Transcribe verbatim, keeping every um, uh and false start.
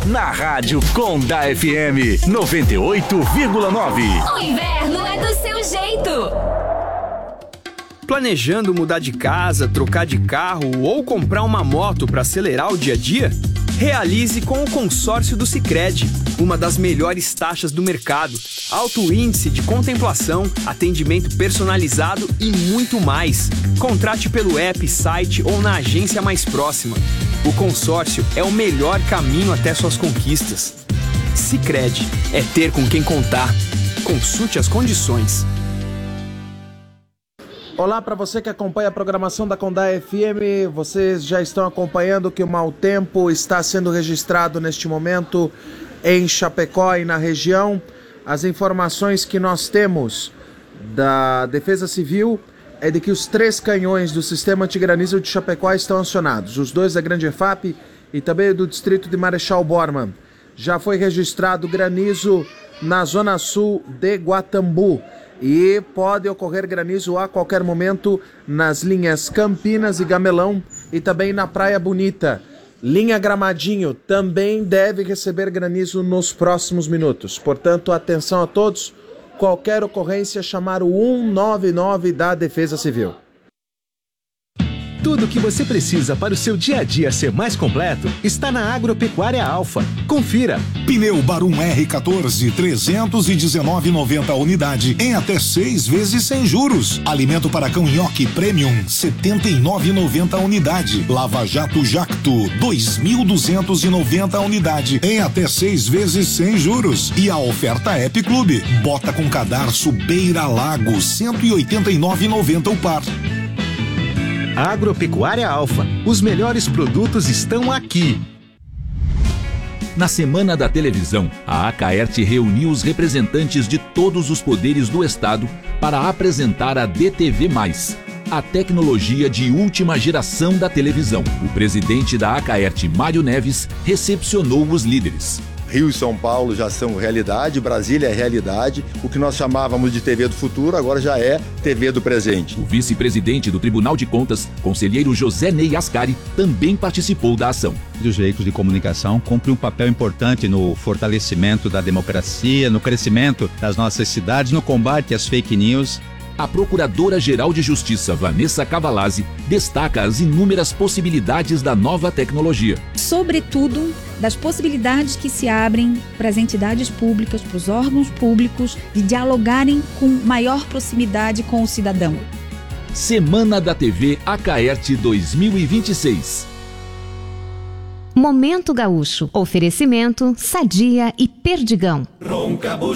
na Rádio Conda F M noventa e oito vírgula nove. O inverno é do seu jeito. Planejando mudar de casa, trocar de carro ou comprar uma moto para acelerar o dia a dia? Realize com o consórcio do Sicredi, uma das melhores taxas do mercado, alto índice de contemplação, atendimento personalizado e muito mais. Contrate pelo app, site ou na agência mais próxima. O consórcio é o melhor caminho até suas conquistas. Sicredi é ter com quem contar. Consulte as condições. Olá para você que acompanha a programação da Conda F M, vocês já estão acompanhando que o mau tempo está sendo registrado neste momento em Chapecó e na região. As informações que nós temos da Defesa Civil é de que os três canhões do sistema antigranizo de Chapecó estão acionados, os dois da Grande E F A P e também do distrito de Marechal Bormann. Já foi registrado granizo na zona sul de Guatambu. E pode ocorrer granizo a qualquer momento nas linhas Campinas e Gamelão e também na Praia Bonita. Linha Gramadinho também deve receber granizo nos próximos minutos. Portanto, atenção a todos. Qualquer ocorrência, chamar o um nove nove da Defesa Civil. Tudo o que você precisa para o seu dia a dia ser mais completo está na Agropecuária Alfa. Confira. Pneu Barum R quatorze, trezentos e dezenove reais e noventa centavos unidade em até seis vezes sem juros. Alimento para cão Nhoque Premium, setenta e nove reais e noventa centavos unidade. Lava Jato Jacto, dois mil duzentos e noventa centavos unidade em até seis vezes sem juros. E a oferta App Clube. Bota com cadarço Beira Lago, cento e oitenta e nove reais e noventa centavos o par. Agropecuária Alfa. Os melhores produtos estão aqui. Na Semana da Televisão, a Acaerte reuniu os representantes de todos os poderes do Estado para apresentar a D T V mais, a tecnologia de última geração da televisão. O presidente da Acaerte, Mário Neves, recepcionou os líderes. Rio e São Paulo já são realidade, Brasília é realidade. O que nós chamávamos de T V do futuro agora já é T V do presente. O vice-presidente do Tribunal de Contas, conselheiro José Ney Ascari, também participou da ação. Os veículos de comunicação cumprem um papel importante no fortalecimento da democracia, no crescimento das nossas cidades, no combate às fake news. A Procuradora-Geral de Justiça, Vanessa Cavalazzi, destaca as inúmeras possibilidades da nova tecnologia. Sobretudo, das possibilidades que se abrem para as entidades públicas, para os órgãos públicos, de dialogarem com maior proximidade com o cidadão. Semana da T V Acaerte dois mil e vinte e seis. Momento Gaúcho. Oferecimento Sadia e Perdigão. Ronca